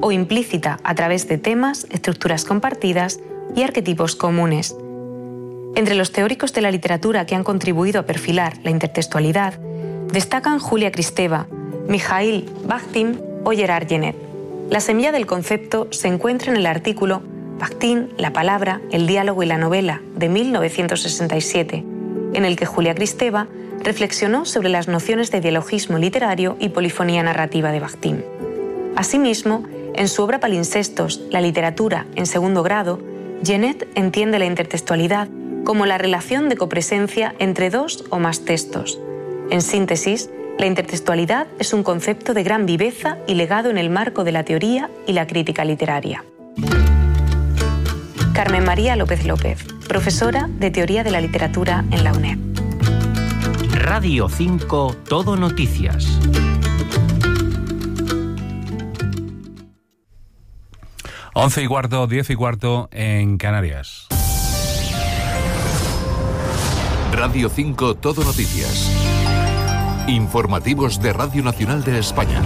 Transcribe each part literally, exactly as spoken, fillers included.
o implícita a través de temas, estructuras compartidas y arquetipos comunes. Entre los teóricos de la literatura que han contribuido a perfilar la intertextualidad destacan Julia Kristeva, Mikhail Bakhtin o Gerard Genette. La semilla del concepto se encuentra en el artículo Bakhtin, la palabra, el diálogo y la novela de mil novecientos sesenta y siete, en el que Julia Kristeva reflexionó sobre las nociones de dialogismo literario y polifonía narrativa de Bakhtin. Asimismo, en su obra Palinsestos, la literatura en segundo grado, Genette entiende la intertextualidad como la relación de copresencia entre dos o más textos. En síntesis, la intertextualidad es un concepto de gran viveza y legado en el marco de la teoría y la crítica literaria. Carmen María López López, profesora de Teoría de la Literatura en la UNED. Radio cinco Todo Noticias. Once y cuarto, diez y cuarto en Canarias. Radio cinco Todo Noticias. Informativos de Radio Nacional de España.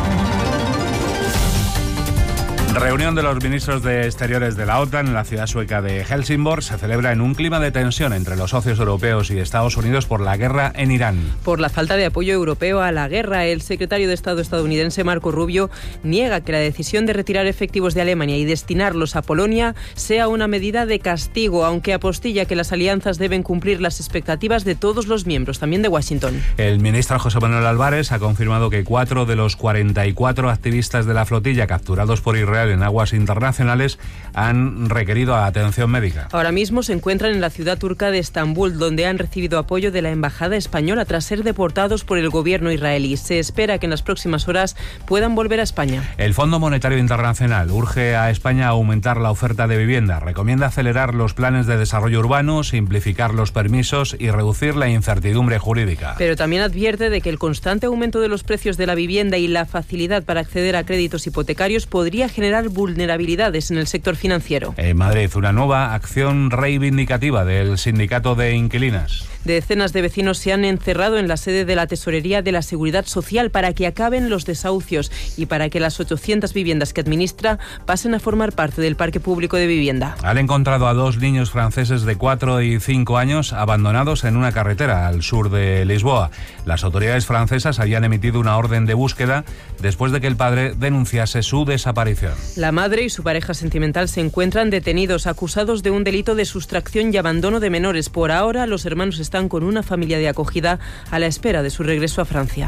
Reunión de los ministros de Exteriores de la OTAN en la ciudad sueca de Helsingborg se celebra en un clima de tensión entre los socios europeos y Estados Unidos por la guerra en Irán. Por la falta de apoyo europeo a la guerra, el secretario de Estado estadounidense Marco Rubio niega que la decisión de retirar efectivos de Alemania y destinarlos a Polonia sea una medida de castigo, aunque apostilla que las alianzas deben cumplir las expectativas de todos los miembros, también de Washington. El ministro José Manuel Álvarez ha confirmado que cuatro de los cuarenta y cuatro activistas de la flotilla capturados por Israel en aguas internacionales han requerido atención médica. Ahora mismo se encuentran en la ciudad turca de Estambul, donde han recibido apoyo de la embajada española tras ser deportados por el gobierno israelí. Se espera que en las próximas horas puedan volver a España. El Fondo Monetario Internacional urge a España a aumentar la oferta de vivienda. Recomienda acelerar los planes de desarrollo urbano, simplificar los permisos y reducir la incertidumbre jurídica. Pero también advierte de que el constante aumento de los precios de la vivienda y la facilidad para acceder a créditos hipotecarios podría generar vulnerabilidades en el sector financiero. En Madrid, una nueva acción reivindicativa del sindicato de inquilinas. Decenas de vecinos se han encerrado en la sede de la Tesorería de la Seguridad Social para que acaben los desahucios y para que las ochocientas viviendas que administra pasen a formar parte del parque público de vivienda. Han encontrado a dos niños franceses de cuatro y cinco años abandonados en una carretera al sur de Lisboa. Las autoridades francesas habían emitido una orden de búsqueda después de que el padre denunciase su desaparición. La madre y su pareja sentimental se encuentran detenidos, acusados de un delito de sustracción y abandono de menores. Por ahora, los hermanos están con una familia de acogida a la espera de su regreso a Francia.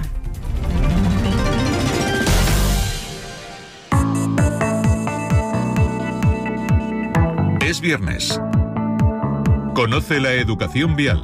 Es viernes. Conoce la educación vial.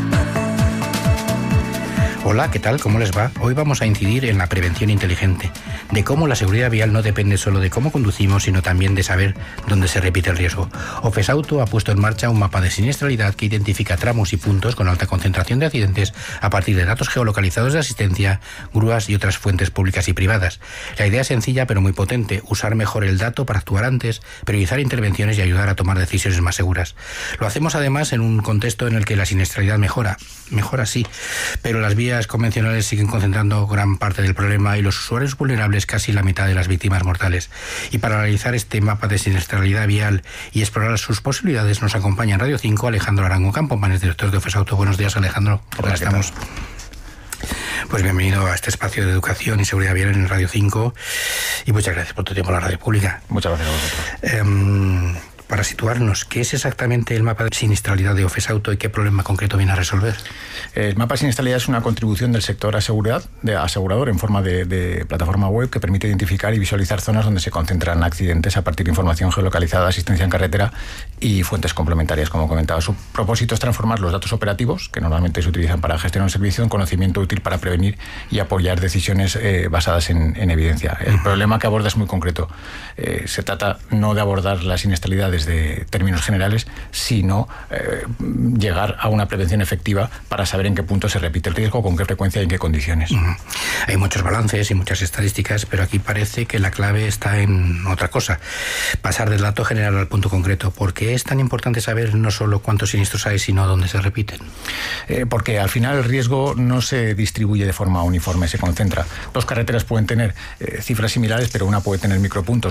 Hola, ¿qué tal? ¿Cómo les va? Hoy vamos a incidir en la prevención inteligente, de cómo la seguridad vial no depende solo de cómo conducimos, sino también de saber dónde se repite el riesgo. Ofesauto ha puesto en marcha un mapa de siniestralidad que identifica tramos y puntos con alta concentración de accidentes a partir de datos geolocalizados de asistencia, grúas y otras fuentes públicas y privadas. La idea es sencilla pero muy potente: usar mejor el dato para actuar antes, priorizar intervenciones y ayudar a tomar decisiones más seguras. Lo hacemos además en un contexto en el que la siniestralidad mejora, mejora sí, pero las vías convencionales siguen concentrando gran parte del problema y los usuarios vulnerables casi la mitad de las víctimas mortales. Y para analizar este mapa de siniestralidad vial y explorar sus posibilidades nos acompaña en Radio cinco Alejandro Arango Campomanes, director de Ofesauto. Buenos días, Alejandro. ¿Cómo estamos? Pues bienvenido a este espacio de educación y seguridad vial en Radio cinco y muchas gracias por tu tiempo en la radio pública. Muchas gracias a vosotros. Um, Para situarnos, ¿qué es exactamente el mapa de siniestralidad de Ofesauto y qué problema concreto viene a resolver? El mapa de siniestralidad es una contribución del sector asegurador, de asegurador en forma de, de plataforma web que permite identificar y visualizar zonas donde se concentran accidentes a partir de información geolocalizada, asistencia en carretera y fuentes complementarias, como comentaba. Su propósito es transformar los datos operativos, que normalmente se utilizan para gestionar un servicio, en conocimiento útil para prevenir y apoyar decisiones eh, basadas en, en evidencia. El uh-huh. problema que aborda es muy concreto. Eh, se trata no de abordar la siniestralidad desde términos generales, sino eh, llegar a una prevención efectiva para saber en qué punto se repite el riesgo, con qué frecuencia y en qué condiciones. Uh-huh. Hay muchos balances y muchas estadísticas, pero aquí parece que la clave está en otra cosa: pasar del dato general al punto concreto. ¿Por qué es tan importante saber no solo cuántos siniestros hay, sino dónde se repiten? Eh, porque al final el riesgo no se distribuye de forma uniforme, se concentra. Dos carreteras pueden tener eh, cifras similares, pero una puede tener micropuntos